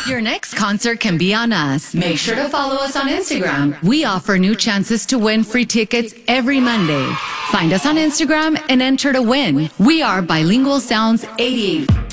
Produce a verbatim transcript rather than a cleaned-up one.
Your next concert can be on us. Make sure to follow us on Instagram. We offer new chances to win free tickets every Monday. Find us on Instagram and enter to win. We are Bilingual Sounds eighty-eight.